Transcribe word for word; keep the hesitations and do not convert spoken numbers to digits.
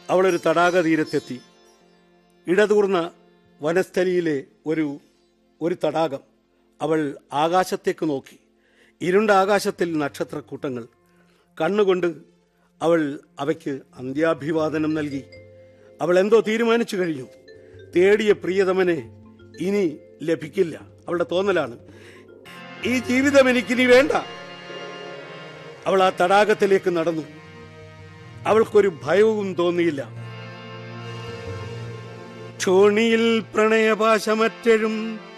അവളൊരു തടാക തീരത്തെത്തി. ഇടതൂർന്ന വനസ്ഥലിയിലെ ഒരു ഒരു തടാകം. അവൾ ആകാശത്തേക്ക് നോക്കി. ഇരുണ്ട ആകാശത്തിൽ നക്ഷത്രക്കൂട്ടങ്ങൾ. കണ്ണുകൊണ്ട് അവൾ അവയ്ക്ക് അന്ത്യാഭിവാദനം നൽകി. അവൾ എന്തോ തീരുമാനിച്ചു കഴിഞ്ഞു. തേടിയ പ്രിയതമനെ ഇനി ലഭിക്കില്ല. അവളുടെ തോന്നലാണ്, ഈ ജീവിതം എനിക്കിനി വേണ്ട. അവൾ ആ തടാകത്തിലേക്ക് നടന്നു. അവൾക്കൊരു ഭയവും തോന്നിയില്ല. ക്ഷോണിയിൽ പ്രണയപാശമറ്റഴും